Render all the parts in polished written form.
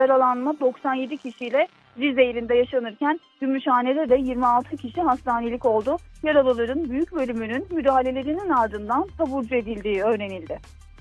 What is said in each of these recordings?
yaralanma 97 kişiyle Rize ilinde yaşanırken Gümüşhane'de de 26 kişi hastanelik oldu. Yaralıların büyük bölümünün müdahalelerinin ardından taburcu edildiği öğrenildi.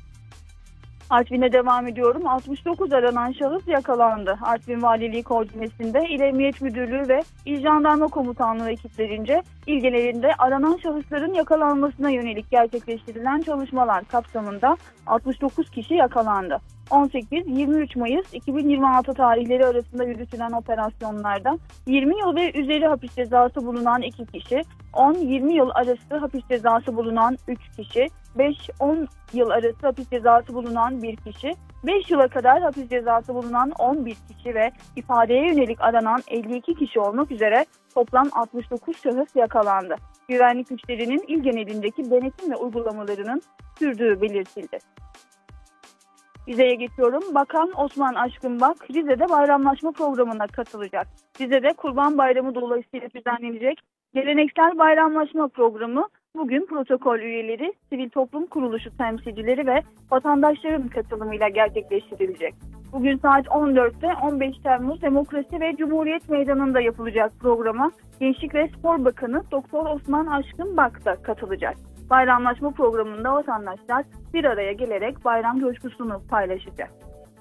Artvin'e devam ediyorum. 69 aranan şahıs yakalandı. Artvin Valiliği koordinesinde İl Emniyet Müdürlüğü ve İl Jandarma Komutanlığı ekiplerince ilgelerinde aranan şahısların yakalanmasına yönelik gerçekleştirilen çalışmalar kapsamında 69 kişi yakalandı. 18-23 Mayıs 2026 tarihleri arasında yürütülen operasyonlarda 20 yıl ve üzeri hapis cezası bulunan 2 kişi, 10-20 yıl arası hapis cezası bulunan 3 kişi, 5-10 yıl arası hapis cezası bulunan 1 kişi, 5 yıla kadar hapis cezası bulunan 11 kişi ve ifadeye yönelik aranan 52 kişi olmak üzere toplam 69 şahıs yakalandı. Güvenlik güçlerinin il genelindeki denetim ve uygulamalarının sürdüğü belirtildi. Rize'ye geçiyorum. Bakan Osman Aşkınbak Rize'de bayramlaşma programına katılacak. Rize'de Kurban Bayramı dolayısıyla düzenlenecek geleneksel bayramlaşma programı bugün protokol üyeleri, sivil toplum kuruluşu temsilcileri ve vatandaşların katılımıyla gerçekleştirilecek. Bugün saat 14'te 15 Temmuz Demokrasi ve Cumhuriyet Meydanı'nda yapılacak programa Gençlik ve Spor Bakanı Doktor Osman Aşkınbak da katılacak. Bayramlaşma programında vatandaşlar bir araya gelerek bayram coşkusunu paylaşacak.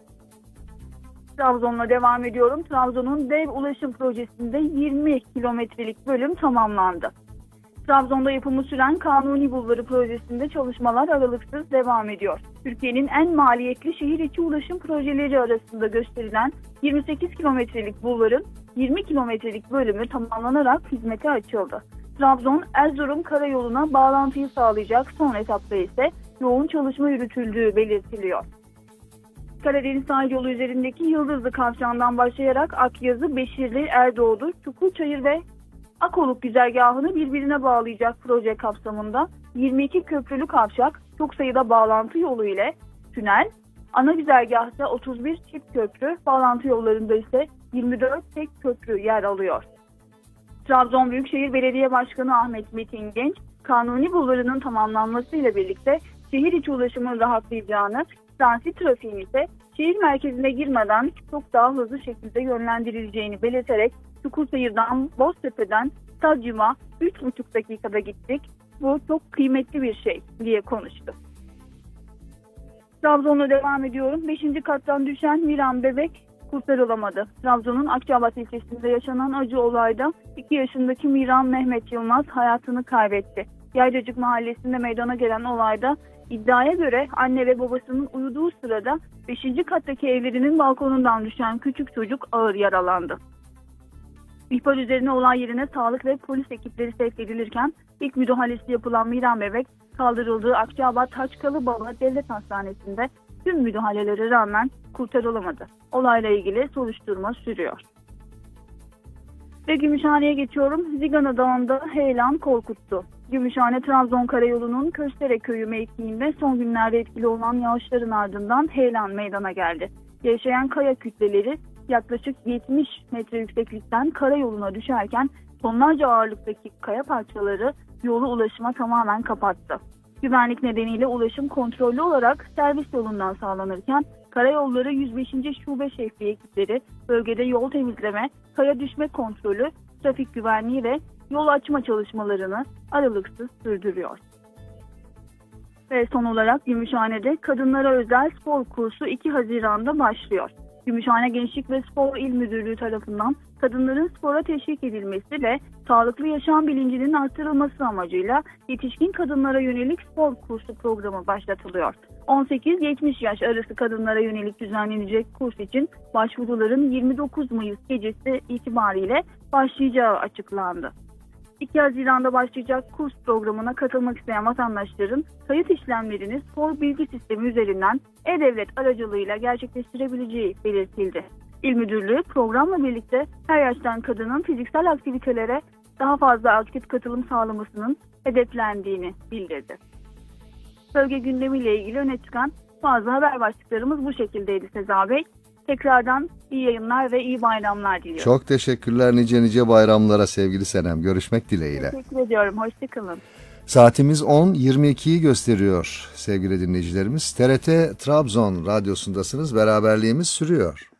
Trabzon'la devam ediyorum. Trabzon'un dev ulaşım projesinde 20 kilometrelik bölüm tamamlandı. Trabzon'da yapımı süren Kanuni Bulvarı projesinde çalışmalar aralıksız devam ediyor. Türkiye'nin en maliyetli şehir içi ulaşım projeleri arasında gösterilen 28 kilometrelik bulvarın 20 kilometrelik bölümü tamamlanarak hizmete açıldı. Trabzon-Erzurum karayoluna bağlantıyı sağlayacak son etapta ise yoğun çalışma yürütüldüğü belirtiliyor. Karadeniz sahil yolu üzerindeki Yıldızlı Kavşağı'ndan başlayarak Akyazı, Beşirli, Erdoğdu, Çukurçayır ve Akoluk güzergahını birbirine bağlayacak proje kapsamında 22 köprülü kavşak, çok sayıda bağlantı yolu ile tünel, ana güzergahta 31 çift köprü, bağlantı yollarında ise 24 tek köprü yer alıyor. Trabzon Büyükşehir Belediye Başkanı Ahmet Metin Genç, Kanuni Bulvarı'nın tamamlanmasıyla birlikte şehir içi ulaşımın rahatlayacağını, transit trafiğin ise şehir merkezine girmeden çok daha hızlı şekilde yönlendirileceğini belirterek Çukurçayır'dan Boztepe'den stadyuma 3,5 dakikada gittik. Bu çok kıymetli bir şey diye konuştu. Trabzon'la devam ediyorum. 5. kattan düşen Miran bebek kurtarılamadı. Trabzon'un Akçabat ilçesinde yaşanan acı olayda 2 yaşındaki Miran Mehmet Yılmaz hayatını kaybetti. Yaycacık mahallesinde meydana gelen olayda iddiaya göre anne ve babasının uyuduğu sırada 5. kattaki evlerinin balkonundan düşen küçük çocuk ağır yaralandı. İhbar üzerine olay yerine sağlık ve polis ekipleri sevk edilirken ilk müdahalesi yapılan Miran bebek kaldırıldığı Akçabat Haçkalıbaba Devlet Hastanesi'nde tüm müdahalelere rağmen kurtarılamadı. Olayla ilgili soruşturma sürüyor. Ve Gümüşhane'ye geçiyorum. Zigana Dağı'nda heyelan korkuttu. Gümüşhane-Trabzon Karayolu'nun Köstere Köyü mevkiinde son günlerde etkili olan yağışların ardından heyelan meydana geldi. Yaşayan kaya kütleleri yaklaşık 70 metre yükseklikten karayoluna düşerken tonlarca ağırlıktaki kaya parçaları yolu ulaşıma tamamen kapattı. Güvenlik nedeniyle ulaşım kontrollü olarak servis yolundan sağlanırken Karayolları 105. Şube Şefliği ekipleri bölgede yol temizleme, kaya düşme kontrolü, trafik güvenliği ve yol açma çalışmalarını aralıksız sürdürüyor. Ve son olarak Gümüşhane'de kadınlara özel spor kursu 2 Haziran'da başlıyor. Gümüşhane Gençlik ve Spor İl Müdürlüğü tarafından kadınların spora teşvik edilmesi ve sağlıklı yaşam bilincinin artırılması amacıyla yetişkin kadınlara yönelik spor kursu programı başlatılıyor. 18-70 yaş arası kadınlara yönelik düzenlenecek kurs için başvuruların 29 Mayıs gecesi itibariyle başlayacağı açıklandı. 2 Haziran'da başlayacak kurs programına katılmak isteyen vatandaşların kayıt işlemlerini spor bilgi sistemi üzerinden e-devlet aracılığıyla gerçekleştirebileceği belirtildi. İl Müdürlüğü programla birlikte her yaştan kadının fiziksel aktivitelere daha fazla aktif katılım sağlamasının hedeflendiğini bildirdi. Bölge gündemiyle ilgili öne çıkan bazı haber başlıklarımız bu şekildeydi Seza Bey. Tekrardan iyi yayınlar ve iyi bayramlar diliyorum. Çok teşekkürler, nice bayramlara sevgili Senem. Görüşmek dileğiyle. Teşekkür ediyorum. Hoşçakalın. Saatimiz 10.22'yi gösteriyor sevgili dinleyicilerimiz. TRT Trabzon radyosundasınız. Beraberliğimiz sürüyor.